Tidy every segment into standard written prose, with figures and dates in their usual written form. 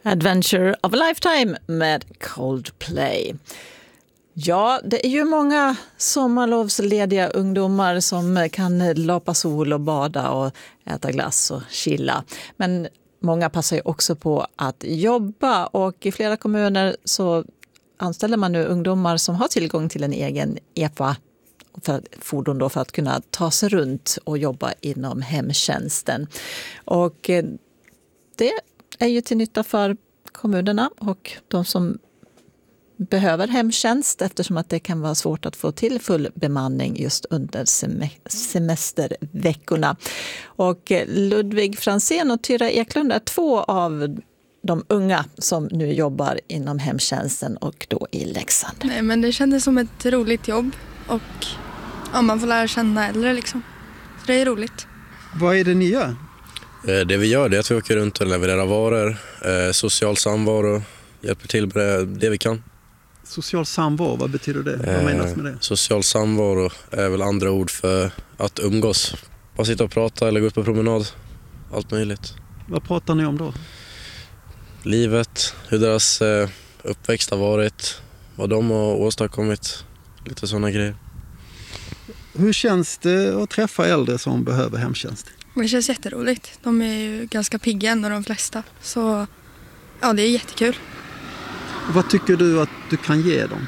Adventure of a Lifetime med Coldplay. Ja, det är ju många sommarlovslediga ungdomar som kan lapa sol och bada och äta glass och chilla. Men många passar ju också på att jobba, och i flera kommuner så anställer man nu ungdomar som har tillgång till en egen EPA fordon då, för att kunna ta sig runt och jobba inom hemtjänsten. Och det är ju till nytta för kommunerna och de som behöver hemtjänst, eftersom att det kan vara svårt att få till full bemanning just under semesterveckorna. Och Ludvig Franzén och Tyra Eklund är två av de unga som nu jobbar inom hemtjänsten och då i Leksand. Nej, men det kändes som ett roligt jobb, och ja, man får lära känna äldre liksom. Så det är roligt. Vad är det ni gör? Det vi gör är att vi åker runt och levererar varor, social samvaro, hjälper till med det vi kan. Social samvaro, vad betyder det? Vad menas med det? Social samvaro är väl andra ord för att umgås. Bara sitta och prata eller gå ut på promenad, allt möjligt. Vad pratar ni om då? Livet, hur deras uppväxt har varit, vad de har åstadkommit, lite sådana grejer. Hur känns det att träffa äldre som behöver hemtjänst? Det känns jätteroligt. De är ju ganska pigga ändå, de flesta. Så ja, det är jättekul. Vad tycker du att du kan ge dem?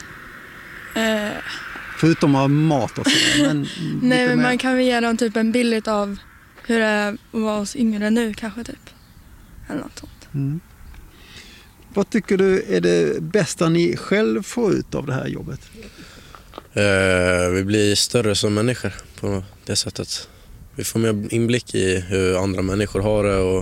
Förutom av mat och sådär. Nej, men man kan väl ge dem typ en bild av hur det är att vara oss yngre nu kanske typ. Eller något sånt. Mm. Vad tycker du är det bästa ni själv får ut av det här jobbet? Vi blir större som människor på det sättet. Vi får mer inblick i hur andra människor har det, och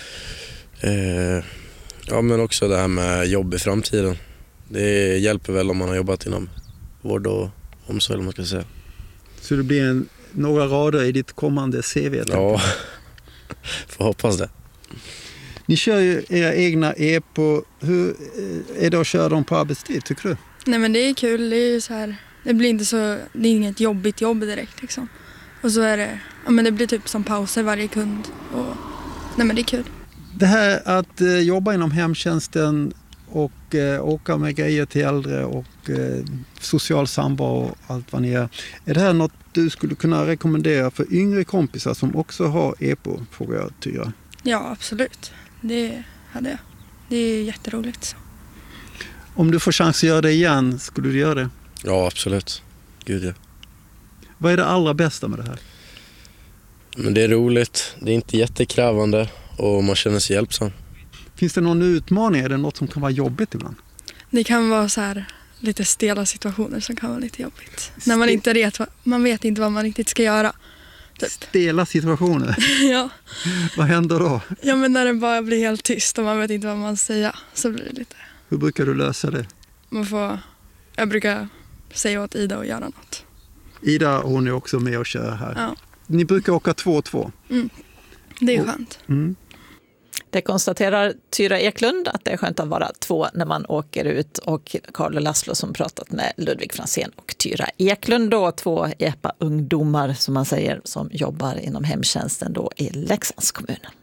ja, men också det här med jobb i framtiden. Det hjälper väl om man har jobbat inom vård och omsorg, om man ska säga. Så det blir några rader i ditt kommande CV? Ja, får hoppas det. Ni kör ju era egna EPO. Hur är det att köra dem på arbetstid, tycker du? Nej, men det är kul. Det är ju så här, det blir inte så, det är inget jobbigt jobb direkt liksom. Och så är det, ja, men det blir typ som pauser varje kund, och nej, men det är kul. Det här att jobba inom hemtjänsten och åka med grejer till äldre och social samvaro och allt vad ni är det här något du skulle kunna rekommendera för yngre kompisar som också har EPO, frågar jag Tyra? Ja, absolut. Det hade jag. Det är jätteroligt. Så. Om du får chans att göra det igen, skulle du göra det? Ja, absolut. Gud, ja. Vad är det allra bästa med det här? Men det är roligt, det är inte jättekrävande och man känner sig hjälpsam. Finns det någon utmaning? Är det något som kan vara jobbigt ibland? Det kan vara så här lite stela situationer som kan vara lite jobbigt. När man inte vet, man vet inte vad man riktigt ska göra. Typ. Stela situationer? Ja. Vad händer då? Ja, men när det bara blir helt tyst och man vet inte vad man ska säga, så blir det lite. Hur brukar du lösa det? Jag brukar säga åt Ida att göra något. Ida, hon är också med och kör här. Ja. Ni brukar åka 2-2. Mm. Det är skönt. Mm. Det konstaterar Tyra Eklund, att det är skönt att vara två när man åker ut, och Carl Laszlo som pratat med Ludvig Franzén och Tyra Eklund då, två EPA-ungdomar som man säger som jobbar inom hemtjänsten då i Leksandskommunen.